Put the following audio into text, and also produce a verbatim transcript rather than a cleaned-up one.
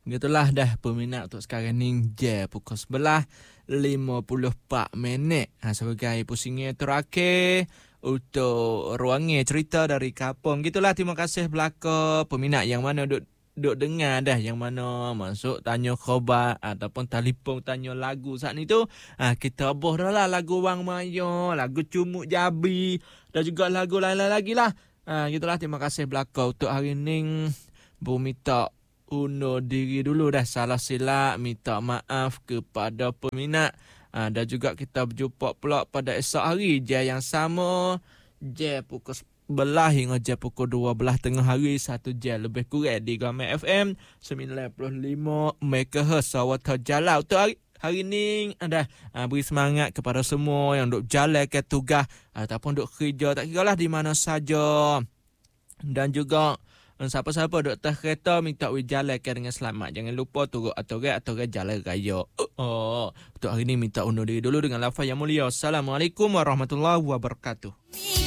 Gitulah dah peminat untuk sekarang ni je pukul sebelas lima puluh empat minit. Ha, sebagai pusingnya terakhir untuk ruangnya cerita dari Kapong. Gitulah, terima kasih belaka peminat yang mana duk duk dengar dah, yang mana masuk tanya khabar ataupun telefon tanya lagu saat ni tu. Ha, kita boh dah lah lagu Wang Maya, lagu Cumuk Jabi dan juga lagu lain-lain lagi lah. Ha, gitulah, terima kasih belaka untuk hari ni. Bu minta undur diri dulu dah, salah silap, minta maaf kepada peminat. Ha, dan juga kita berjumpa pula pada esok hari je yang sama, je pukul sebelas hingga je pukul dua belas tengah hari, satu jam lebih kurang di Gamai F M sembilan puluh lima megahertz Sawata Jalan. Untuk hari hari ni ada ha, beri semangat kepada semua yang duk jalan ke tugas ataupun duk kerja, tak kira lah di mana saja. Dan juga siapa-siapa duk atas kereta minta berjalankan dengan selamat. Jangan lupa turut aturan-aturan jalan raya. Oh, oh. Untuk hari ni minta undur diri dulu dengan lafaz yang mulia. Assalamualaikum warahmatullahi wabarakatuh.